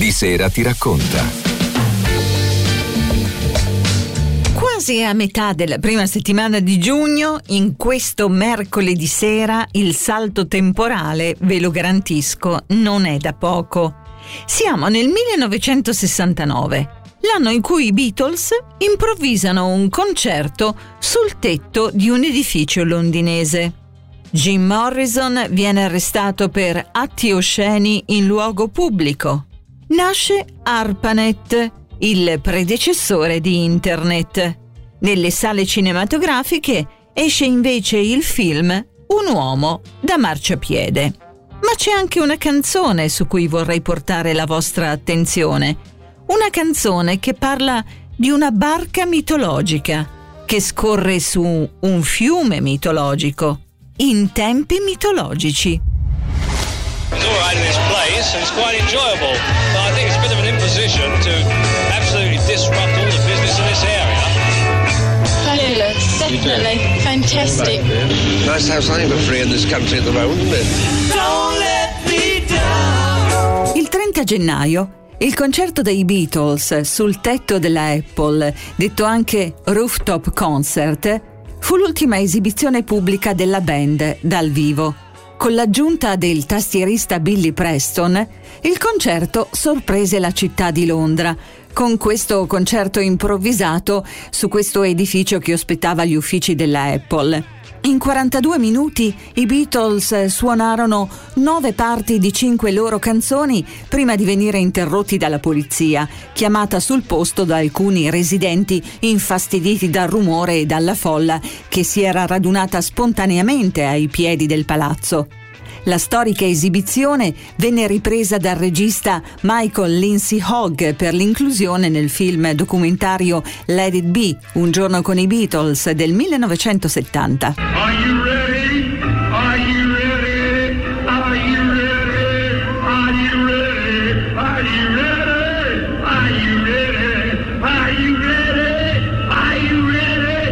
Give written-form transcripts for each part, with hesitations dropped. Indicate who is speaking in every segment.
Speaker 1: Di Sera ti racconta.
Speaker 2: Quasi a metà della prima settimana di giugno, in questo mercoledì sera, il salto temporale, ve lo garantisco, non è da poco. Siamo nel 1969, l'anno in cui i Beatles improvvisano un concerto sul tetto di un edificio londinese. Jim Morrison viene arrestato per atti osceni in luogo pubblico. Nasce ARPANET, il predecessore di Internet. Nelle sale cinematografiche esce invece il film Un uomo da marciapiede. Ma c'è anche una canzone su cui vorrei portare la vostra attenzione. Una canzone che parla di una barca mitologica che scorre su un fiume mitologico in tempi mitologici.
Speaker 3: It's all right in this place and it's quite enjoyable, but I think it's a bit of an imposition to absolutely disrupt all the business in this area.
Speaker 4: Fabulous, definitely, fantastic.
Speaker 5: Nice to have something for free in this country at the moment, isn't it?
Speaker 4: Don't let me down.
Speaker 2: Il 30 gennaio, il concerto dei Beatles sul tetto della Apple, detto anche Rooftop Concert, fu l'ultima esibizione pubblica della band dal vivo. Con l'aggiunta del tastierista Billy Preston, il concerto sorprese la città di Londra, con questo concerto improvvisato su questo edificio che ospitava gli uffici della Apple. In 42 minuti i Beatles suonarono 9 parti di 5 loro canzoni prima di venire interrotti dalla polizia, chiamata sul posto da alcuni residenti infastiditi dal rumore e dalla folla che si era radunata spontaneamente ai piedi del palazzo. La storica esibizione venne ripresa dal regista Michael Lindsay Hogg per l'inclusione nel film documentario Let It Be, Un giorno con i Beatles del 1970.
Speaker 6: Are you ready? Are you ready? Are you ready? Are you ready? Are you ready? Are you ready? Are you ready? Are you ready?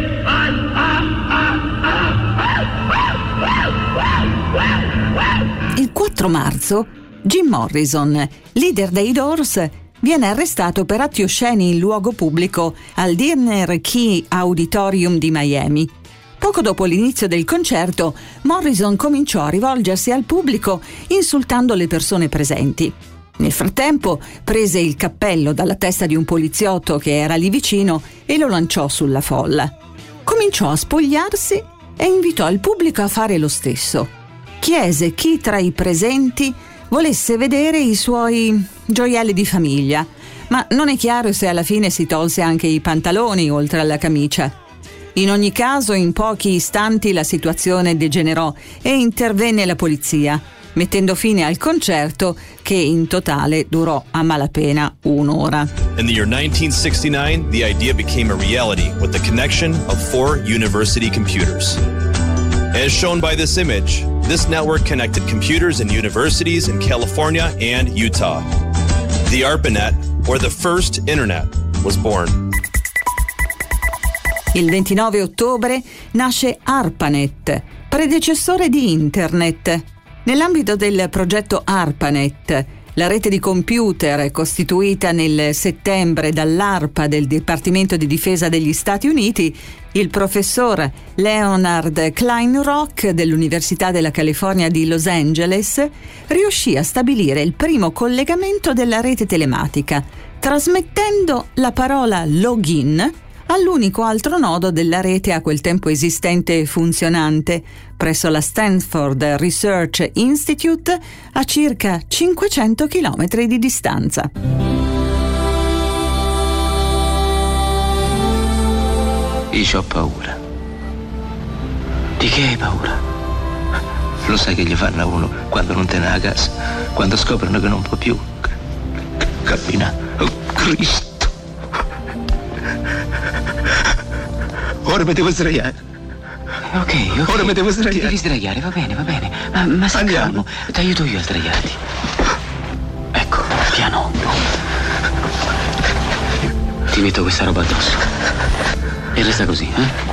Speaker 2: Il 4 marzo, Jim Morrison, leader dei Doors, viene arrestato per atti osceni in luogo pubblico al Dinner Key Auditorium di Miami. Poco dopo l'inizio del concerto, Morrison cominciò a rivolgersi al pubblico insultando le persone presenti. Nel frattempo prese il cappello dalla testa di un poliziotto che era lì vicino e lo lanciò sulla folla. Cominciò a spogliarsi e invitò il pubblico a fare lo stesso. Chiese chi tra i presenti volesse vedere i suoi gioielli di famiglia, ma non è chiaro se alla fine si tolse anche i pantaloni oltre alla camicia. In ogni caso, in pochi istanti la situazione degenerò e intervenne la polizia, mettendo fine al concerto che in totale durò a malapena un'ora.
Speaker 7: In the year 1969, the idea became a reality with the connection of 4 university computers. As shown by this image, this network connected computers in universities in California and Utah. The ARPANET, or the first internet, was born.
Speaker 2: Il 29 ottobre nasce ARPANET, predecessore di Internet. Nell'ambito del progetto ARPANET, la rete di computer costituita nel settembre dall'ARPA del Dipartimento di Difesa degli Stati Uniti, il professor Leonard Kleinrock dell'Università della California di Los Angeles riuscì a stabilire il primo collegamento della rete telematica, trasmettendo la parola login all'unico altro nodo della rete a quel tempo esistente e funzionante, presso la Stanford Research Institute a circa 500 chilometri di distanza.
Speaker 8: Io ho paura. Di che hai paura? Lo sai che gli fanno a uno quando non te ne ha a casa, quando scoprono che non può più camminare. Oh Cristo! Ora mi devo sdraiare.
Speaker 9: Ok.
Speaker 8: Ora mi devo sdraiare.
Speaker 9: Ti devi sdraiare, va bene. Ma sei calmo. Ti aiuto io a sdraiarti. Ecco, piano. Ti metto questa roba addosso. E resta così,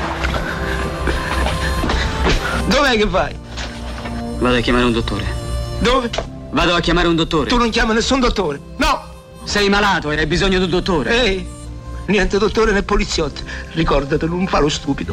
Speaker 8: Dov'è che vai?
Speaker 9: Vado a chiamare un dottore.
Speaker 8: Dove?
Speaker 9: Vado a chiamare un dottore.
Speaker 8: Tu non chiami nessun dottore. No!
Speaker 9: Sei malato e hai bisogno di un dottore.
Speaker 8: Ehi, niente dottore né poliziotto. Ricordati, non fa lo stupido.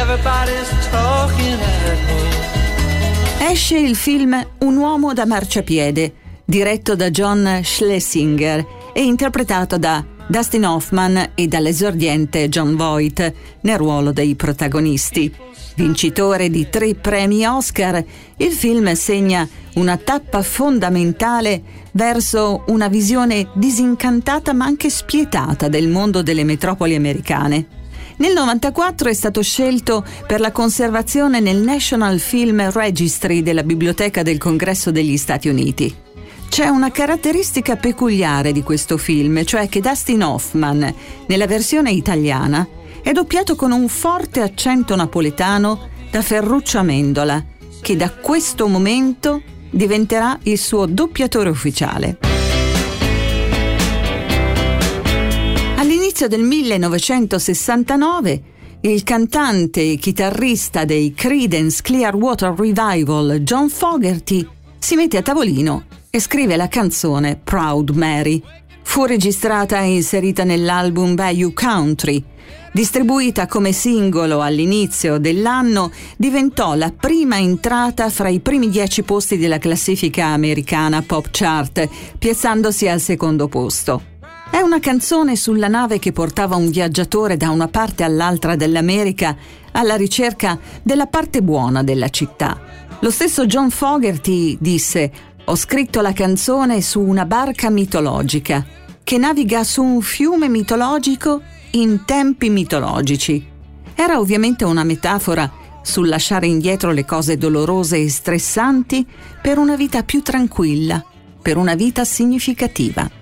Speaker 2: Esce il film Un uomo da marciapiede, diretto da John Schlesinger e interpretato da Dustin Hoffman e dall'esordiente Jon Voight nel ruolo dei protagonisti. Vincitore di 3 premi Oscar, il film segna una tappa fondamentale verso una visione disincantata ma anche spietata del mondo delle metropoli americane. Nel 1994 è stato scelto per la conservazione nel National Film Registry della Biblioteca del Congresso degli Stati Uniti. C'è una caratteristica peculiare di questo film, cioè che Dustin Hoffman, nella versione italiana, è doppiato con un forte accento napoletano da Ferruccio Amendola, che da questo momento diventerà il suo doppiatore ufficiale. All'inizio del 1969, il cantante e chitarrista dei Creedence Clearwater Revival, John Fogerty, si mette a tavolino e scrive la canzone Proud Mary. Fu registrata e inserita nell'album Bayou Country. Distribuita come singolo all'inizio dell'anno, diventò la prima entrata fra i primi 10 posti della classifica americana Pop Chart, piazzandosi al secondo posto. È una canzone sulla nave che portava un viaggiatore da una parte all'altra dell'America alla ricerca della parte buona della città. Lo stesso John Fogerty disse: «Ho scritto la canzone su una barca mitologica che naviga su un fiume mitologico in tempi mitologici». Era ovviamente una metafora sul lasciare indietro le cose dolorose e stressanti per una vita più tranquilla, per una vita significativa.